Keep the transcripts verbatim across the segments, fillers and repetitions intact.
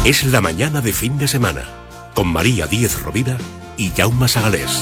Es la mañana de fin de semana, con María Díez Rovira y Jaume Sagalés.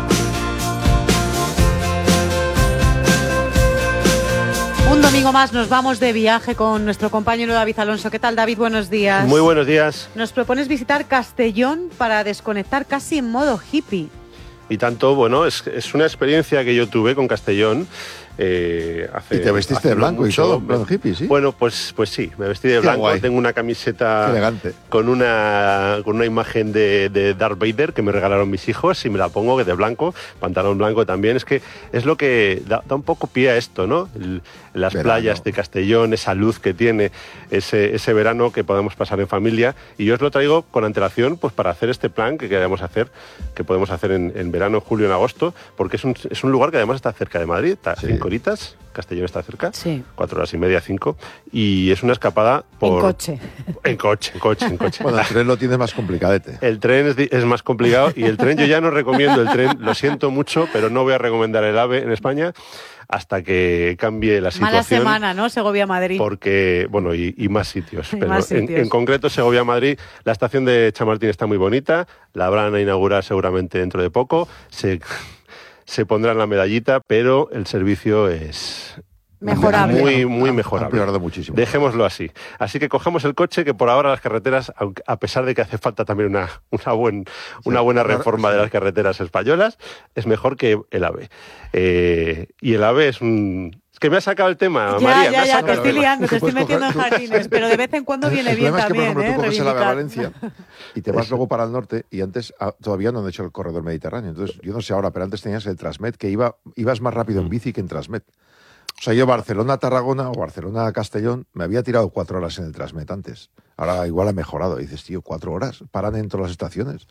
Un domingo más nos vamos de viaje con nuestro compañero David Alonso. ¿Qué tal, David? Buenos días. Muy buenos días. Nos propones visitar Castellón para desconectar casi en modo hippie. Y tanto, bueno, es, es una experiencia que yo tuve con Castellón. Eh, hace, y te vestiste de blanco mucho, y todo, en plan hippie, ¿sí? Bueno, pues, pues sí, me vestí de Qué blanco. Guay. Tengo una camiseta elegante. con una con una imagen de, de Darth Vader que me regalaron mis hijos y me la pongo que de blanco, pantalón blanco también. Es que es lo que da, da un poco pie a esto, ¿no? El, las verano. Playas de Castellón, esa luz que tiene, ese, ese verano que podemos pasar en familia. Y yo os lo traigo con antelación pues para hacer este plan que queremos hacer, que podemos hacer en, en verano, julio, en agosto, porque es un, es un lugar que además está cerca de Madrid, está sí. cinco horitas, Castellón está cerca, sí. cuatro horas y media, cinco, y es una escapada por... En coche. En coche, en coche, en coche. Bueno, el tren lo tienes más complicadete. El tren es, es más complicado y el tren, yo ya no recomiendo el tren, lo siento mucho, pero no voy a recomendar el AVE en España hasta que cambie la situación. Mala semana, ¿no? Segovia-Madrid. Porque, bueno, y, y más sitios. Y pero más sitios. En, en concreto, Segovia-Madrid, la estación de Chamartín está muy bonita, la van a inaugurar seguramente dentro de poco, se, se pondrán la medallita, pero el servicio es... Mejorable. Muy, muy mejorable. Ha empeorado muchísimo. Dejémoslo así. Así que cojamos el coche, que por ahora las carreteras, a pesar de que hace falta también una, una, buen, una sí, buena reforma sí. de las carreteras españolas, es mejor que el AVE. Eh, y el AVE es un... Es que me ha sacado el tema, ya, María. Ya, me ya, te estoy liando, te estoy metiendo en jardines, pero de vez en cuando viene bien también. El problema es que, por ejemplo, ¿eh? tú coges el AVE a Reivindicar. Valencia y te vas luego para el norte y antes ah, todavía no han hecho el corredor mediterráneo. Entonces, yo no sé ahora, pero antes tenías el Transmed, que iba ibas más rápido en bici que en Transmed. O sea, yo Barcelona-Tarragona o Barcelona-Castellón me había tirado cuatro horas en el Transmet antes. Ahora igual ha mejorado. Y dices, tío, cuatro horas, paran en todas las estaciones.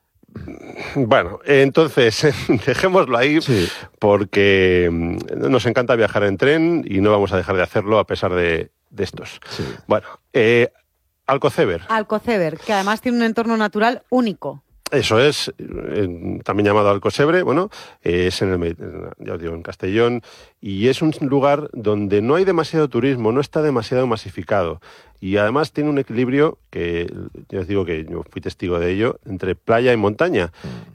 Bueno, entonces dejémoslo ahí sí. porque nos encanta viajar en tren y no vamos a dejar de hacerlo a pesar de, de estos. Sí. Bueno, eh, Alcoceber. Alcoceber, que además tiene un entorno natural único. Eso es, eh, también llamado Alcocebre, bueno, eh, es en el, ya os digo, en Castellón, y es un lugar donde no hay demasiado turismo, no está demasiado masificado, y además tiene un equilibrio que, ya os digo que yo fui testigo de ello, entre playa y montaña,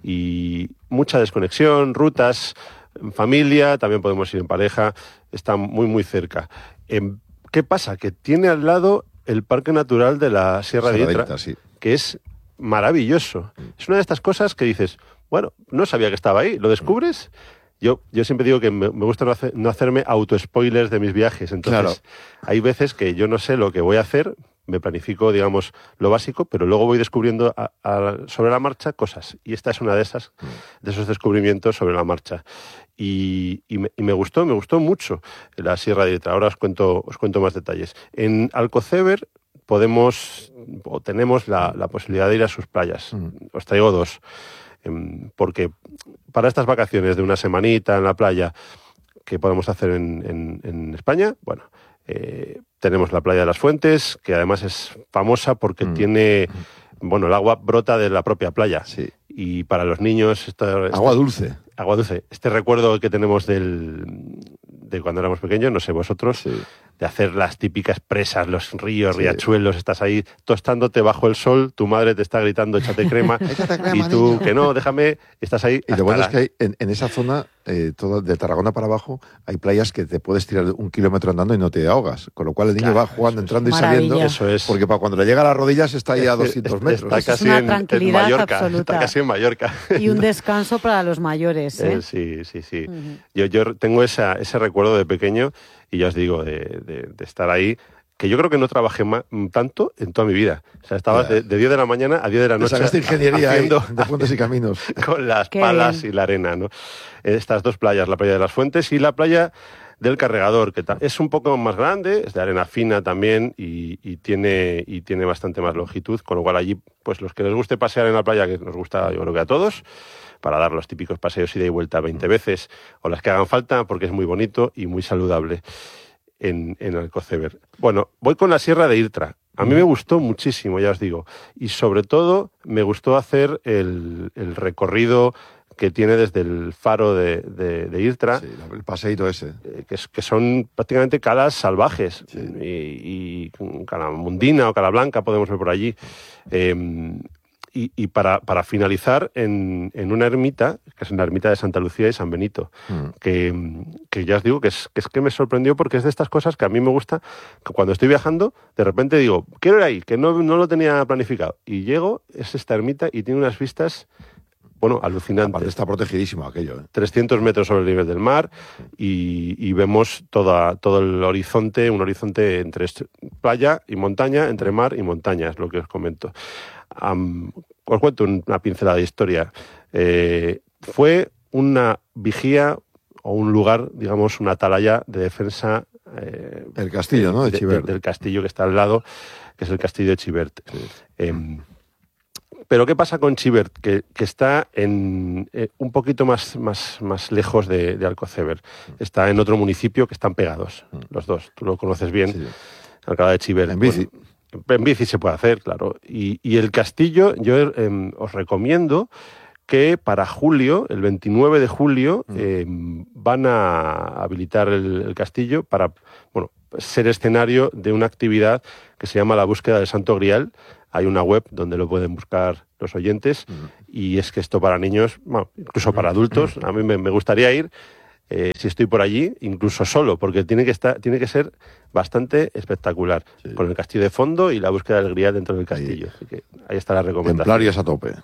y mucha desconexión, rutas, en familia, también podemos ir en pareja, está muy muy cerca. Eh, ¿Qué pasa? Que tiene al lado el Parque Natural de la Sierra, Sierra de Itra, sí. que es maravilloso. Es una de estas cosas que dices, bueno, no sabía que estaba ahí, ¿lo descubres? Yo, yo siempre digo que me, me gusta no, hacer, no hacerme auto-spoilers de mis viajes, entonces claro. Hay veces que yo no sé lo que voy a hacer, me planifico, digamos, lo básico, pero luego voy descubriendo a, a, sobre la marcha cosas, y esta es una de esas, de esos descubrimientos sobre la marcha. Y, y, me, y me gustó, me gustó mucho la Sierra de Itra. Ahora os cuento, os cuento más detalles. En Alcoceber podemos o tenemos la, la posibilidad de ir a sus playas. Mm. Os traigo dos. Porque para estas vacaciones de una semanita en la playa que podemos hacer en, en, en España, bueno, eh, tenemos la playa de las Fuentes, que además es famosa porque mm. tiene, bueno, el agua brota de la propia playa. Sí. Y para los niños... Esta, esta, agua dulce. Agua dulce. Este recuerdo que tenemos del, de cuando éramos pequeños, no sé vosotros, sí. de hacer las típicas presas, los ríos, sí. riachuelos, estás ahí tostándote bajo el sol, tu madre te está gritando échate crema, échate crema y tú niño. Que no, déjame, estás ahí. Y lo bueno la... es que hay, en, en esa zona, eh, todo, de Tarragona para abajo, hay playas que te puedes tirar un kilómetro andando y no te ahogas, con lo cual el niño claro, va jugando, entrando y saliendo, eso es. Porque para cuando le llega a las rodillas está ahí a doscientos metros. Está casi es una en, tranquilidad en Mallorca, absoluta. Está casi en Mallorca. Y un descanso para los mayores, ¿eh? eh sí, sí, sí. Uh-huh. Yo, yo tengo esa, ese recuerdo de pequeño y ya os digo, de, de, de estar ahí, que yo creo que no trabajé más, tanto en toda mi vida. O sea, estabas de, de diez de la mañana a diez de la noche. Sacaste ingeniería haciendo, ahí, de puentes y caminos. Con las Qué palas bien. Y la arena, ¿no? Estas dos playas, la playa de las Fuentes y la playa del Carregador, que es un poco más grande, es de arena fina también y, y, tiene, y tiene bastante más longitud, con lo cual allí, pues los que les guste pasear en la playa, que nos gusta yo creo que a todos, para dar los típicos paseos ida y vuelta veinte veces, o las que hagan falta, porque es muy bonito y muy saludable en, en Alcoceber. Bueno, voy con la Sierra de Itra. A mí me gustó muchísimo, ya os digo, y sobre todo me gustó hacer el, el recorrido que tiene desde el faro de, de, de Irtra. Sí, el paseíto ese. Eh, que, que son prácticamente calas salvajes. Sí. Y, y cala mundina o cala blanca podemos ver por allí. Eh, Y, y para, para finalizar en, en una ermita, que es la ermita de Santa Lucía y San Benito, mm. que, que ya os digo que es, que es que me sorprendió porque es de estas cosas que a mí me gusta, que cuando estoy viajando, de repente digo, quiero ir ahí, que no, no lo tenía planificado. Y llego, es esta ermita y tiene unas vistas, bueno, alucinantes. Aparte está protegidísimo aquello. ¿eh? trescientos metros sobre el nivel del mar y, y vemos toda, todo el horizonte, un horizonte entre playa y montaña, entre mar y montaña, es lo que os comento. Um, os cuento una pincelada de historia. Eh, fue una vigía o un lugar, digamos, una atalaya de defensa. Eh, el castillo, ¿no? De, de Chivert. De, del castillo que está al lado, que es el castillo de Chivert. Sí. Eh, pero ¿qué pasa con Chivert? Que, que está en, eh, un poquito más, más, más lejos de, de Alcoceber. Está en otro municipio que están pegados, los dos. Tú lo conoces bien, sí. Alcalá de Chivert. En bici. Bueno, en bici se puede hacer, claro. Y, y el castillo, yo eh, os recomiendo que para julio, el veintinueve de julio, eh, van a habilitar el, el castillo para, bueno, ser escenario de una actividad que se llama la búsqueda del Santo Grial. Hay una web donde lo pueden buscar los oyentes uh-huh. y es que esto para niños, bueno, incluso para adultos, a mí me, me gustaría ir. Eh, si estoy por allí, incluso solo, porque tiene que estar, tiene que ser bastante espectacular, sí. con el castillo de fondo y la búsqueda del grial dentro del castillo. Así que ahí está la recomendación. Templarios a tope.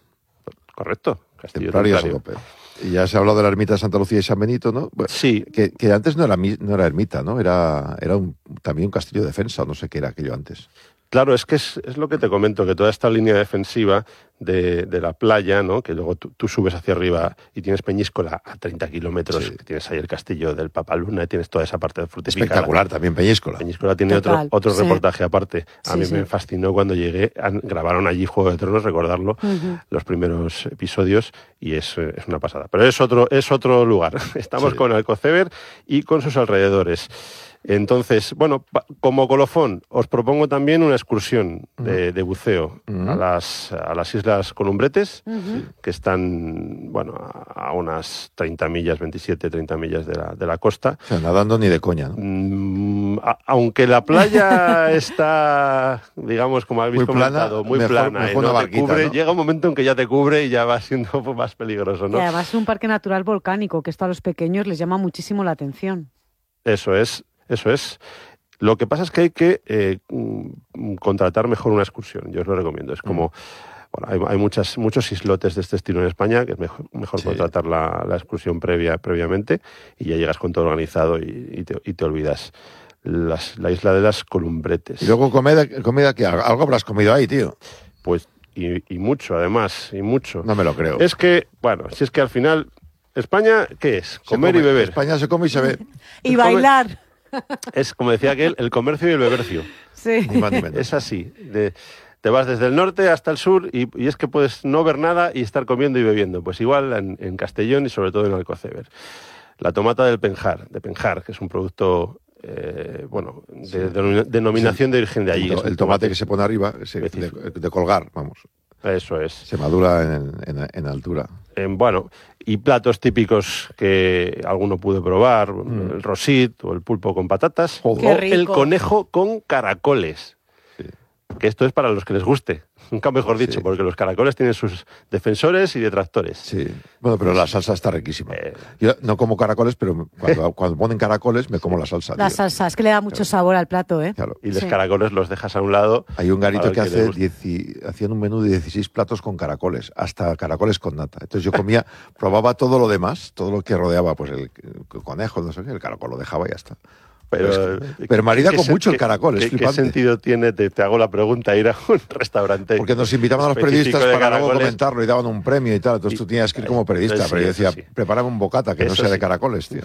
Correcto. Castillo Templarios templario. a tope. Y ya se ha hablado de la ermita de Santa Lucía y San Benito, ¿no? Bueno, sí. Que, que antes no era, no era ermita, ¿no? Era, era un, también un castillo de defensa, o no sé qué era aquello antes. Claro, es que es, es lo que te comento, que toda esta línea defensiva de, de la playa, ¿no? Que luego tú, tú subes hacia arriba y tienes Peñíscola a treinta kilómetros, sí. que tienes ahí el castillo del Papaluna y tienes toda esa parte de fortificada. Espectacular también Peñíscola. Peñíscola tiene Total, otro, otro sí. reportaje aparte. A sí, mí sí. me fascinó cuando llegué, han, grabaron allí Juego de Tronos, recordarlo, uh-huh. los primeros episodios, y es, es una pasada. Pero es otro, es otro lugar. Estamos sí. con Alcoceber y con sus alrededores. Entonces, bueno, como colofón, os propongo también una excursión de, de buceo uh-huh. a las a las Islas Columbretes, uh-huh. que están, bueno, a, a unas treinta millas, veintisiete, treinta millas de la, de la costa. O sea, nadando ni de coña, ¿no? Mm, a, aunque la playa está, digamos, como habéis muy comentado, plana, muy mejor, plana, mejor y no barquita, te cubre, ¿no? Llega un momento en que ya te cubre y ya va siendo más peligroso, ¿no? Y además es un parque natural volcánico, que esto a los pequeños les llama muchísimo la atención. Eso es. Eso es. Lo que pasa es que hay que eh, contratar mejor una excursión. Yo os lo recomiendo. Es como, bueno, hay, hay muchas, muchos islotes de este estilo en España, que es mejor, mejor sí. contratar la, la excursión previa, previamente y ya llegas con todo organizado y, y, te, y te olvidas. Las, la isla de las Columbretes. Y luego comida, comida que algo habrás comido ahí, tío. Pues, y, y mucho, además, y mucho. No me lo creo. Es que, bueno, si es que al final, España, ¿qué es? Comer come, y beber. España se come y se ve. Y bailar. Es, como decía aquel, el comercio y el bebercio. Sí. Ni más ni menos. Es así. De, te vas desde el norte hasta el sur y, y es que puedes no ver nada y estar comiendo y bebiendo. Pues igual en, en Castellón y sobre todo en Alcoceber. La tomata del Penjar, de Penjar, que es un producto, eh, bueno, de, sí. de denominación sí. de origen de allí. El, el tomate, tomate que se pone arriba, ese, de, de colgar, vamos. Eso es. Se madura en, en, en altura. Eh, bueno, y platos típicos que alguno pude probar, mm. el rosit o el pulpo con patatas, o el conejo con caracoles. Sí. Que esto es para los que les guste, nunca mejor dicho, sí. porque los caracoles tienen sus defensores y detractores. Sí, bueno, pero la salsa está riquísima. Eh... Yo no como caracoles, pero cuando, cuando ponen caracoles me como la salsa. La tío. salsa, es que le da mucho claro. sabor al plato, ¿eh? Claro. Y los sí. caracoles los dejas a un lado. Hay un garito que hace dieci, hacían un menú de dieciséis platos con caracoles, hasta caracoles con nata. Entonces yo comía, probaba todo lo demás, todo lo que rodeaba, pues el, el conejo, no sé qué, el caracol lo dejaba y ya está. Pero, pero, es que, pero marida con mucho el caracol, es ¿qué, ¿Qué sentido tiene, te, te hago la pregunta, ir a un restaurante? Porque nos invitaban a los periodistas para luego comentarlo y daban un premio y tal, entonces y, tú tenías que ir como periodista, sí, pero yo decía, sí. prepárame un bocata que eso no sea sí. de caracoles, tío.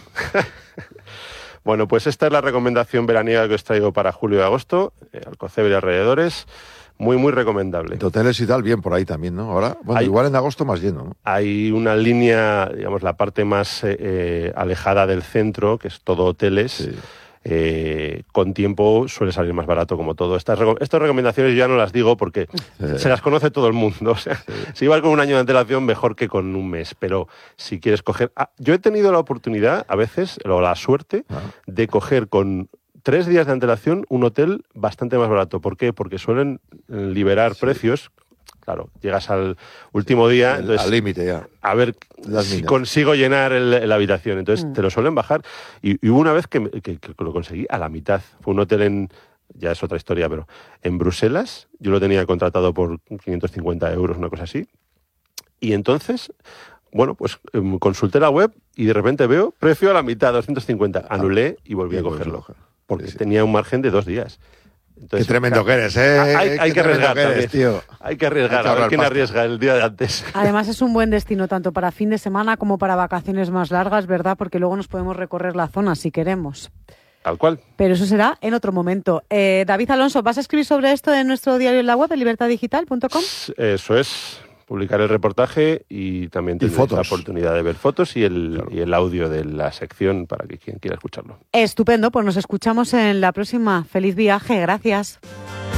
Bueno, pues esta es la recomendación veraniega que os traigo para julio y agosto, eh, Alcoceber y alrededores. Muy, muy recomendable. De hoteles y tal, bien por ahí también, ¿no? Ahora, bueno, hay, igual en agosto más lleno, ¿no? Hay una línea, digamos, la parte más eh, alejada del centro, que es todo hoteles. Sí. eh, con tiempo suele salir más barato como todo. Estas, estas recomendaciones yo ya no las digo porque sí. se las conoce todo el mundo. O sea, sí. si vas con un año de antelación, mejor que con un mes. Pero si quieres coger... Ah, yo he tenido la oportunidad, a veces, o la suerte, ah. de coger con tres días de antelación un hotel bastante más barato. ¿Por qué? Porque suelen liberar sí. precios. Claro, llegas al último día, el, entonces, al límite ya. A ver Las si minas. consigo llenar el, la habitación. Entonces mm. te lo suelen bajar. Y, y hubo una vez que, que, que lo conseguí a la mitad. Fue un hotel en, ya es otra historia, pero en Bruselas. Yo lo tenía contratado por quinientos cincuenta euros, una cosa así. Y entonces, bueno, pues um, consulté la web y de repente veo precio a la mitad, doscientos cincuenta. Anulé y volví a cogerlo. Porque sí, sí. tenía un margen de dos días. Entonces, qué tremendo que eres, ¿eh? Hay, hay que arriesgar, que eres, tío. Hay que arriesgar, hay que a ver quién pasta. arriesga el día de antes. Además es un buen destino tanto para fin de semana como para vacaciones más largas, ¿verdad? Porque luego nos podemos recorrer la zona si queremos. Tal cual. Pero eso será en otro momento. Eh, David Alonso, ¿vas a escribir sobre esto en nuestro diario en la web, en libertad digital punto com? Eso es. Publicar el reportaje y también tener la oportunidad de ver fotos y el, claro. y el audio de la sección para que quien quiera escucharlo. Estupendo, pues nos escuchamos en la próxima. Feliz viaje, gracias.